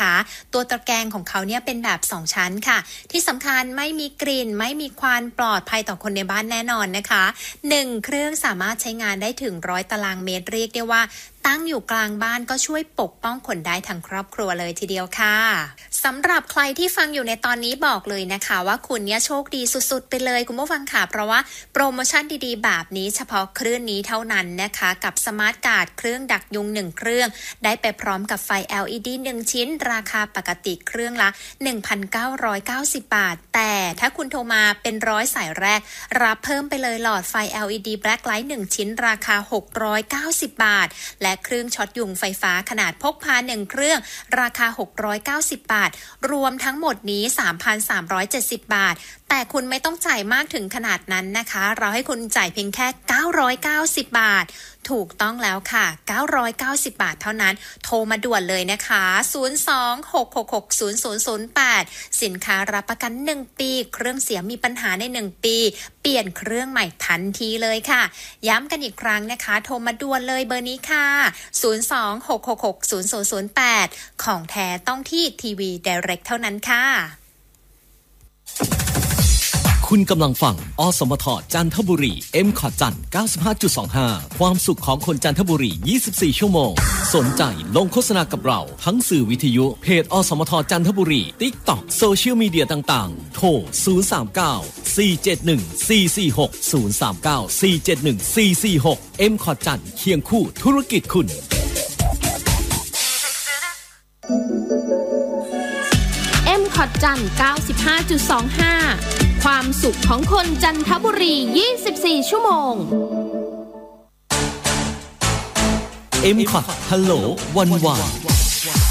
นะคะตัวตะแกรงของเขาเนี่ยเป็นแบบ2ชั้นค่ะที่สำคัญไม่มีกลิ่นไม่มีควันปลอดภัยต่อคนในบ้านแน่นอนนะคะ1เครื่องสามารถใช้งานได้ถึง100ตารางเมตรเรียกได้ว่าตั้งอยู่กลางบ้านก็ช่วยปกป้องคนได้ทั้งครอบครัวเลยทีเดียวค่ะสำหรับใครที่ฟังอยู่ในตอนนี้บอกเลยนะคะว่าคุณเนี่ยโชคดีสุดๆไปเลยคุณผู้ฟังค่ะเพราะว่าโปรโมชั่นดีๆแบบนี้เฉพาะคลื่นนี้เท่านั้นนะคะกับสมาร์ทการ์ดเครื่องดักยุง1เครื่องได้ไปพร้อมกับไฟ LED 1ชิ้นราคาปกติเครื่องละ 1,990 บาทแต่ถ้าคุณโทรมาเป็น100สายแรกรับเพิ่มไปเลยหลอดไฟ LED Blacklight 1ชิ้นราคา690 บาทและเครื่องช็อตยุงไฟฟ้าขนาดพกพา1เครื่องราคา690 บาทรวมทั้งหมดนี้ 3,370 บาทแต่คุณไม่ต้องจ่ายมากถึงขนาดนั้นนะคะเราให้คุณจ่ายเพียงแค่990 บาทถูกต้องแล้วค่ะ990 บาทเท่านั้นโทรมาด่วนเลยนะคะ026660008สินค้ารับประกัน1ปีเครื่องเสียมีปัญหาใน1ปีเปลี่ยนเครื่องใหม่ทันทีเลยค่ะย้ำกันอีกครั้งนะคะโทรมาด่วนเลยเบอร์นี้ค่ะ026660008ของแท้ต้องที่ทีวี Direct เท่านั้นค่ะคุณกำลังฟังอสมทจันทบุรี M.Cot จัน 95.25 ความสุขของคนจันทบุรี24ชั่วโมงสนใจลงโฆษณากับเราทั้งสื่อวิทยุเพจอสมทจันทบุรี TikTok โซเชียลมีเดียต่างๆโทร039 471 446 039 471 446 M.Cot จันเคียงคู่ธุรกิจคุณ M.Cot จัน 95.25 ความสุขของคนจันทบุรี24ชั่วโมง M.Cot ฮัลโหลวัน